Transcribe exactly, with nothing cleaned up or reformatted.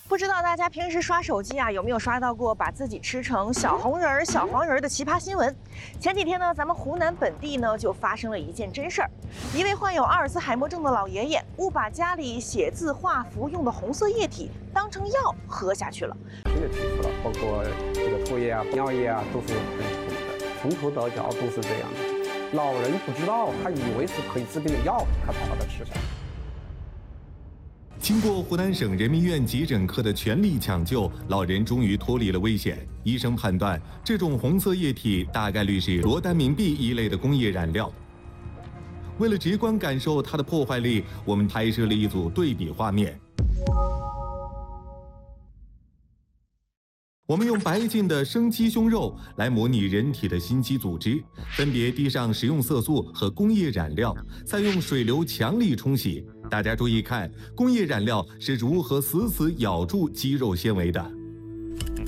不知道大家平时刷手机啊，有没有刷到过把自己吃成小红人儿、小黄人儿的奇葩新闻？前几天呢，咱们湖南本地呢就发生了一件真事儿，一位患有阿尔兹海默症的老爷爷误把家里写字画符用的红色液体当成药喝下去了。 新的提出了，包括这个唾液啊、尿液啊，都是很苦的，从头到脚都是这样的。老人不知道，他以为是可以治病的药，他才把它吃下去。 经过湖南省人民医院急诊科的全力抢救，老人终于脱离了危险。医生判断，这种红色液体大概率是罗丹明碧一类的工业染料。为了直观感受它的破坏力，我们拍摄了一组对比画面。我们用白净的生鸡胸肉来模拟人体的心肌组织，分别滴上食用色素和工业染料，再用水流强力冲洗。大家注意看，工业染料是如何死死咬住肌肉纤维的。